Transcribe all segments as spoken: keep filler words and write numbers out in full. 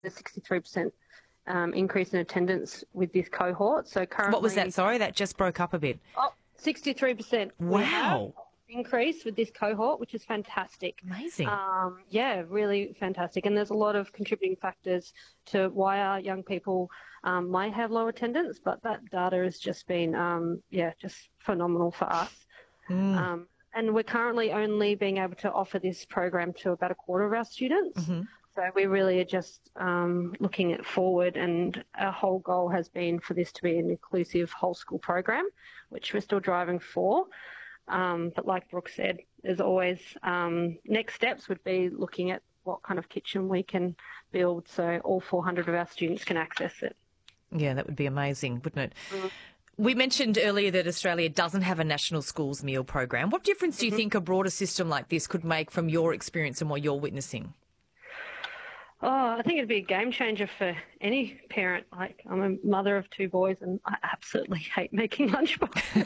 a sixty-three percent um, increase in attendance with this cohort. So currently, what was that? Sorry, that just broke up a bit. Oh, sixty-three percent. Wow. Increase with this cohort, which is fantastic. Amazing. Um, yeah, really fantastic. And there's a lot of contributing factors to why our young people um, might have low attendance, but that data has just been, um, yeah, just phenomenal for us. Mm. Um, and we're currently only being able to offer this program to about a quarter of our students. Mm-hmm. So we really are just um, looking at forward, and our whole goal has been for this to be an inclusive whole school program, which we're still driving for. Um, but like Brooke said, there's always um, next steps would be looking at what kind of kitchen we can build so all four hundred of our students can access it. Yeah, that would be amazing, wouldn't it? Mm. We mentioned earlier that Australia doesn't have a national schools meal program. What difference do you mm-hmm. think a broader system like this could make from your experience and what you're witnessing? Oh, I think it'd be a game changer for any parent. Like, I'm a mother of two boys and I absolutely hate making lunchboxes.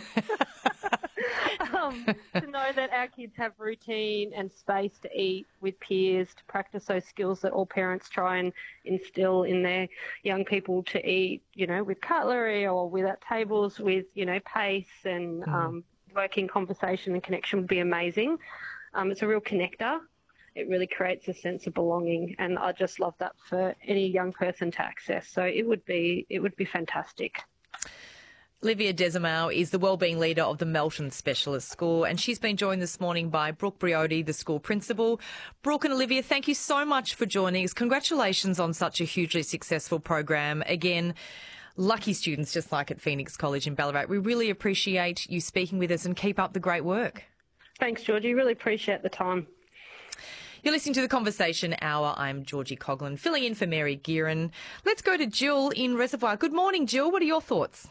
um, to know that our kids have routine and space to eat with peers, to practice those skills that all parents try and instill in their young people to eat, you know, with cutlery or with at tables with, you know, pace and mm. um, working conversation and connection would be amazing. Um, it's a real connector. It really creates a sense of belonging, and I just love that for any young person to access. So it would be it would be fantastic. Olivia Desimao is the wellbeing leader of the Melton Specialist School, and she's been joined this morning by Brooke Briotti, the school principal. Brooke and Olivia, thank you so much for joining us. Congratulations on such a hugely successful program. Again, lucky students just like at Phoenix College in Ballarat. We really appreciate you speaking with us and keep up the great work. Thanks, Georgie. Really appreciate the time. You're listening to The Conversation Hour. I'm Georgie Coughlin, filling in for Mary Gearan. Let's go to Jill in Reservoir. Good morning, Jill. What are your thoughts?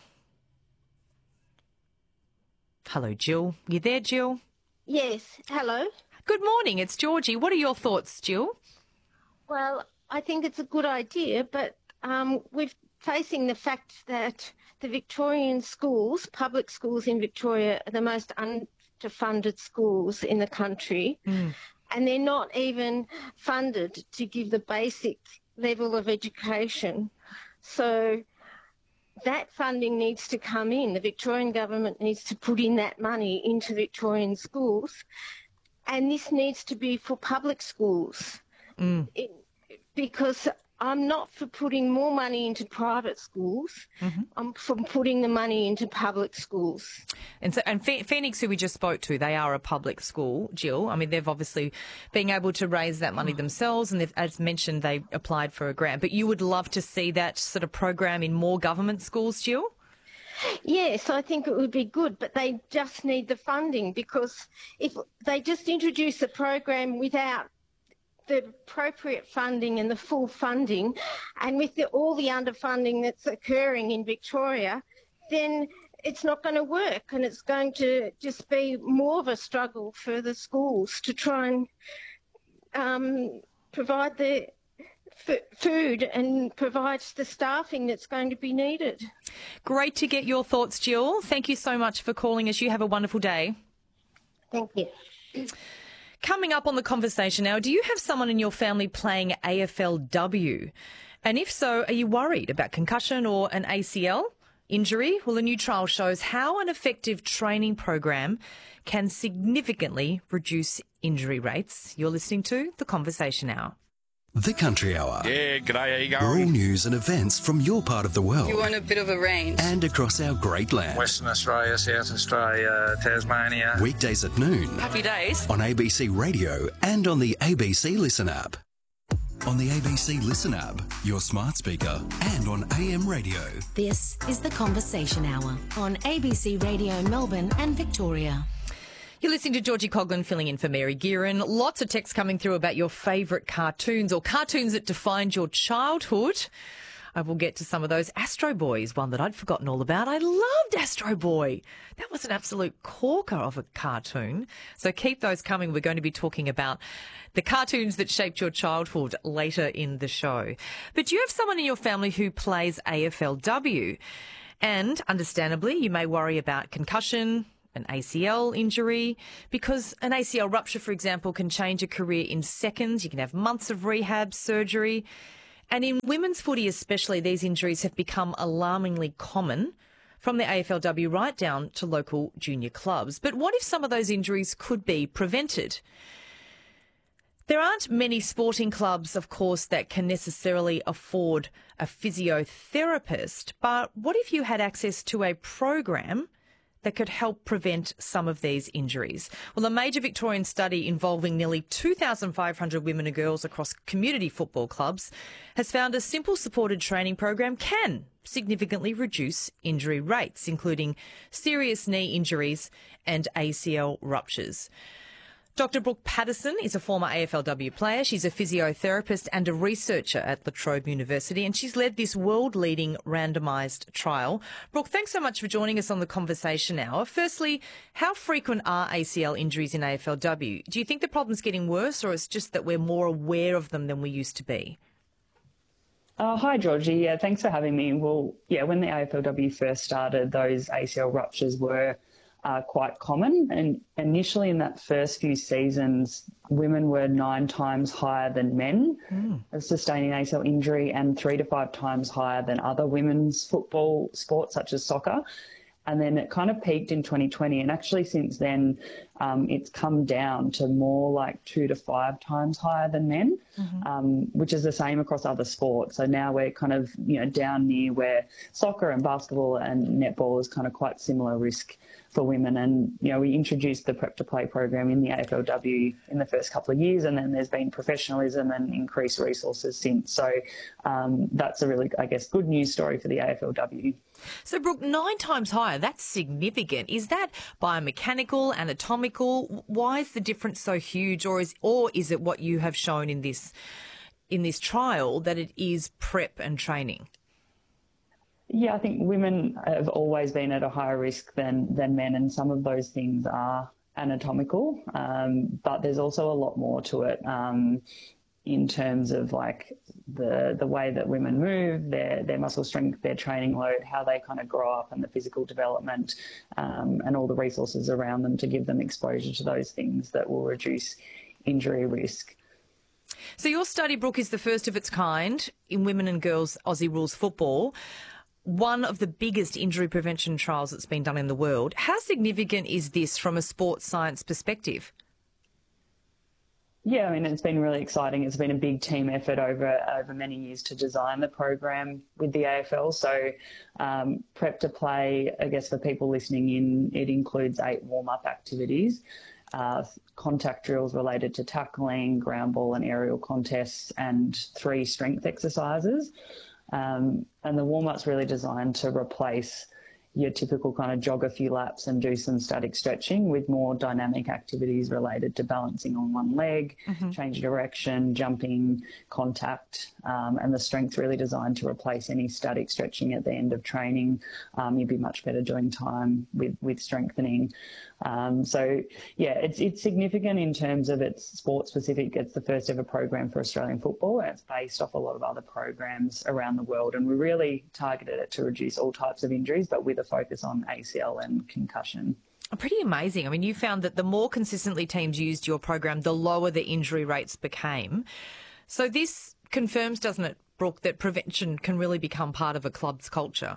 Hello, Jill. You there, Jill? Yes. Hello. Good morning. It's Georgie. What are your thoughts, Jill? Well, I think it's a good idea, but um, we're facing the fact that the Victorian schools, public schools in Victoria, are the most underfunded schools in the country. Mm. And they're not even funded to give the basic level of education. So that funding needs to come in. The Victorian government needs to put in that money into Victorian schools. And this needs to be for public schools. Mm. It, because I'm not for putting more money into private schools. Mm-hmm. I'm for putting the money into public schools. And so, and Phoenix, who we just spoke to, they are a public school, Jill. I mean, they've obviously been able to raise that money themselves, and as mentioned, they applied for a grant. But you would love to see that sort of program in more government schools, Jill? Yes, I think it would be good, but they just need the funding, because if they just introduce a program without the appropriate funding and the full funding, and with the, all the underfunding that's occurring in Victoria, then it's not going to work, and it's going to just be more of a struggle for the schools to try and um, provide the f- food and provide the staffing that's going to be needed. Great to get your thoughts, Jill. Thank you so much for calling us. You have a wonderful day. Thank you. Coming up on The Conversation Hour, do you have someone in your family playing A F L W? And if so, are you worried about concussion or an A C L injury? Well, a new trial shows how an effective training program can significantly reduce injury rates. You're listening to The Conversation Hour. The Country Hour. Yeah, g'day, how you going? Rural news and events from your part of the world. You want a bit of a range. And across our great land. Western Australia, South Australia, Tasmania. Weekdays at noon. Happy days. On A B C Radio and on the A B C Listen app. On the A B C Listen app, your smart speaker, and on A M radio. This is The Conversation Hour on A B C Radio Melbourne and Victoria. You're listening to Georgie Coughlin filling in for Mary Gearan. Lots of texts coming through about your favourite cartoons or cartoons that defined your childhood. I will get to some of those. Astro Boy is one that I'd forgotten all about. I loved Astro Boy. That was an absolute corker of a cartoon. So keep those coming. We're going to be talking about the cartoons that shaped your childhood later in the show. But do you have someone in your family who plays A F L W? And understandably, you may worry about concussion, an A C L injury, because an A C L rupture, for example, can change a career in seconds. You can have months of rehab, surgery. And in women's footy especially, these injuries have become alarmingly common, from the A F L W right down to local junior clubs. But what if some of those injuries could be prevented? There aren't many sporting clubs, of course, that can necessarily afford a physiotherapist, but what if you had access to a program that could help prevent some of these injuries? Well, a major Victorian study involving nearly two thousand five hundred women and girls across community football clubs has found a simple supported training program can significantly reduce injury rates, including serious knee injuries and A C L ruptures. Doctor Brooke Patterson is a former A F L W player. She's a physiotherapist and a researcher at La Trobe University, and she's led this world-leading randomised trial. Brooke, thanks so much for joining us on the Conversation Hour. Firstly, how frequent are A C L injuries in A F L W? Do you think the problem's getting worse, or it's just that we're more aware of them than we used to be? Oh, hi, Georgie. Yeah, thanks for having me. Well, yeah, when the A F L W first started, those A C L ruptures were Uh, quite common, and initially in that first few seasons, women were nine times higher than men mm. sustaining A C L injury, and three to five times higher than other women's football sports such as soccer. And then it kind of peaked in twenty twenty, and actually since then um, it's come down to more like two to five times higher than men, mm-hmm. um, which is the same across other sports. So now we're kind of, you know, down near where soccer and basketball and netball is kind of quite similar risk for women. And, you know, we introduced the Prep to Play program in the A F L W in the first couple of years, and then there's been professionalism and increased resources since. So um, that's a really, I guess, good news story for the A F L W. So, Brooke, nine times higher, that's significant. Is that biomechanical, anatomical? Why is the difference so huge, or is or is it what you have shown in this in this trial, that it is prep and training? Yeah, I think women have always been at a higher risk than, than men, and some of those things are anatomical, um, but there's also a lot more to it um, in terms of like the the way that women move, their their muscle strength, their training load, how they kind of grow up, and the physical development, um, and all the resources around them to give them exposure to those things that will reduce injury risk. So your study, Brooke, is the first of its kind in women and girls Aussie rules football, one of the biggest injury prevention trials that's been done in the world. How significant is this from a sports science perspective? Yeah, I mean, it's been really exciting. It's been a big team effort over over many years to design the program with the A F L. So um, Prep to Play, I guess for people listening in, it includes eight warm-up activities, uh, contact drills related to tackling, ground ball and aerial contests, and three strength exercises. Um, and the warm-up's really designed to replace your typical kind of jog a few laps and do some static stretching with more dynamic activities related to balancing on one leg, mm-hmm. change direction, jumping, contact, um, and the strength's really designed to replace any static stretching at the end of training. Um, you'd be much better doing time with, with strengthening. Um, so, yeah, it's it's significant in terms of its sport-specific. It's the first ever program for Australian football, and it's based off a lot of other programs around the world. And we really targeted it to reduce all types of injuries, but with a focus on A C L and concussion. Pretty amazing. I mean, you found that the more consistently teams used your program, the lower the injury rates became. So this confirms, doesn't it, Brooke, that prevention can really become part of a club's culture?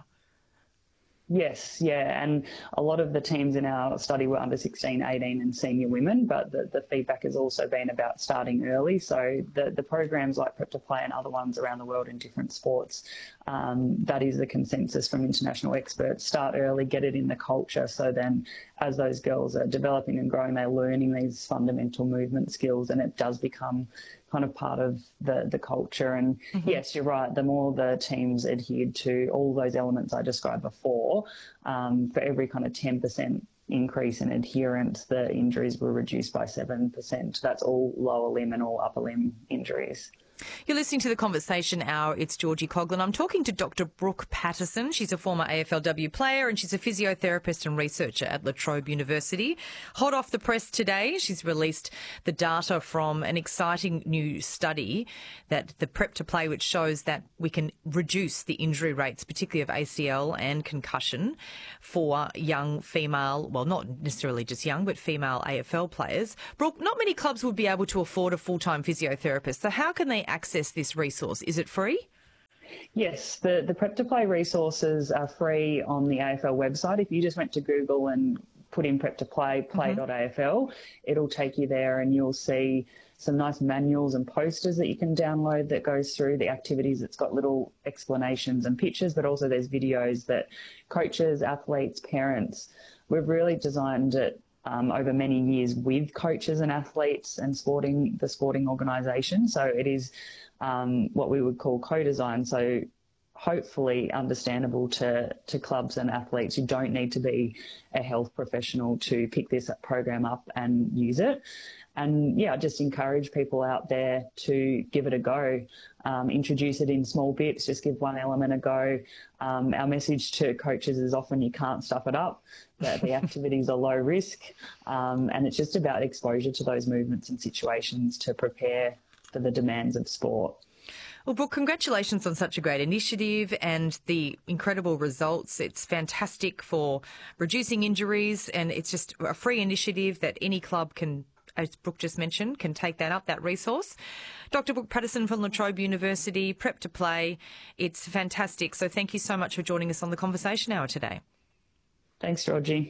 Yes, yeah, and a lot of the teams in our study were under sixteen, eighteen and senior women, but the, the feedback has also been about starting early. So the, the programs like Prep to Play and other ones around the world in different sports, um, that is the consensus from international experts. Start early, get it in the culture, so then as those girls are developing and growing, they're learning these fundamental movement skills, and it does become kind of part of the, the culture. And mm-hmm. yes, you're right, the more the teams adhered to all those elements I described before, um, for every kind of ten percent increase in adherence, the injuries were reduced by seven percent. That's all lower limb and all upper limb injuries. You're listening to The Conversation Hour. It's Georgie Coughlin. I'm talking to Doctor Brooke Patterson. She's a former A F L W player, and she's a physiotherapist and researcher at La Trobe University. Hot off the press today, she's released the data from an exciting new study, that the Prep to Play, which shows that we can reduce the injury rates, particularly of A C L and concussion, for young female, well, not necessarily just young, but female A F L players. Brooke, not many clubs would be able to afford a full-time physiotherapist. So how can they access this resource? Is it free? Yes, the, the Prep to Play resources are free on the A F L website. If you just went to Google and put in Prep to Play, play dot A F L, mm-hmm. it'll take you there and you'll see some nice manuals and posters that you can download that goes through the activities. It's got little explanations and pictures, but also there's videos that coaches, athletes, parents, we've really designed it um, over many years with coaches and athletes and sporting the sporting organisation. So it is um, what we would call co-design. So hopefully understandable to, to clubs and athletes. You don't need to be a health professional to pick this program up and use it. And yeah, I just encourage people out there to give it a go. Um, introduce it in small bits, just give one element a go. Um, our message to coaches is often you can't stuff it up, that the activities are low risk. Um, and it's just about exposure to those movements and situations to prepare for the demands of sport. Well, Brooke, congratulations on such a great initiative and the incredible results. It's fantastic for reducing injuries, and it's just a free initiative that any club can, as Brooke just mentioned, can take that up, that resource. Doctor Brooke Pattison from La Trobe University, Prep to Play. It's fantastic. So thank you so much for joining us on the Conversation Hour today. Thanks, Georgie.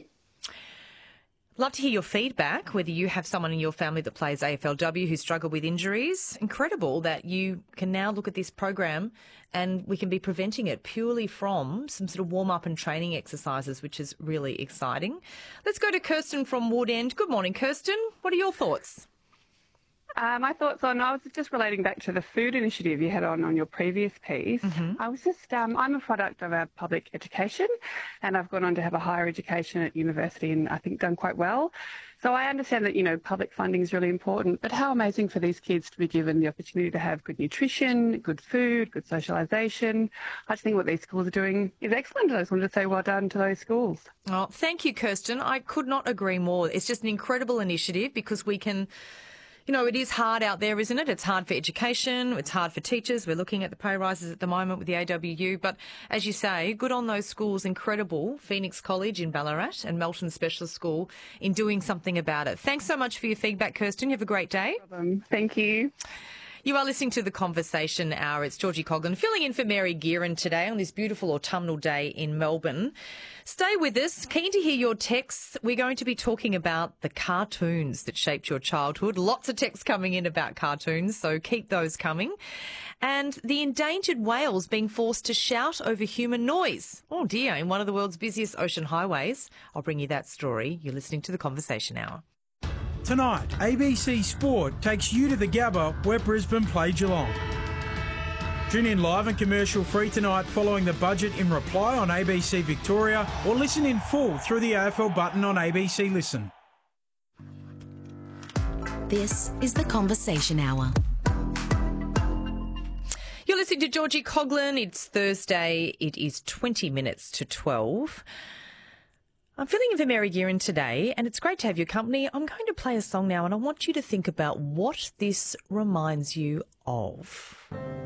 Love to hear your feedback, whether you have someone in your family that plays A F L W who struggled with injuries. Incredible that you can now look at this program and we can be preventing it purely from some sort of warm-up and training exercises, which is really exciting. Let's go to Kirsten from Wood End. Good morning, Kirsten. What are your thoughts? Uh, my thoughts on, I was just relating back to the food initiative you had on on your previous piece. Mm-hmm. I was just, um, I'm a product of our public education, and I've gone on to have a higher education at university and I think done quite well. So I understand that, you know, public funding is really important, but how amazing for these kids to be given the opportunity to have good nutrition, good food, good socialisation. I just think what these schools are doing is excellent. I just wanted to say well done to those schools. Oh, thank you, Kirsten. I could not agree more. It's just an incredible initiative because we can... You know, it is hard out there, isn't it? It's hard for education. It's hard for teachers. We're looking at the pay rises at the moment with the A W U. But as you say, good on those schools, incredible. Phoenix College in Ballarat and Melton Specialist School in doing something about it. Thanks so much for your feedback, Kirsten. You have a great day. No problem. Thank you. You are listening to The Conversation Hour. It's Georgie Coughlin filling in for Mary Gearan today on this beautiful autumnal day in Melbourne. Stay with us. Keen to hear your texts. We're going to be talking about the cartoons that shaped your childhood. Lots of texts coming in about cartoons, so keep those coming. And the endangered whales being forced to shout over human noise. Oh dear, in one of the world's busiest ocean highways. I'll bring you that story. You're listening to The Conversation Hour. Tonight, A B C Sport takes you to the Gabba where Brisbane play Geelong. Tune in live and commercial free tonight following the budget in reply on A B C Victoria, or listen in full through the A F L button on A B C Listen. This is The Conversation Hour. You're listening to Georgie Coughlin. It's Thursday. It is twenty minutes to twelve. I'm filling in for Mary Gearan today, and it's great to have your company. I'm going to play a song now, and I want you to think about what this reminds you of.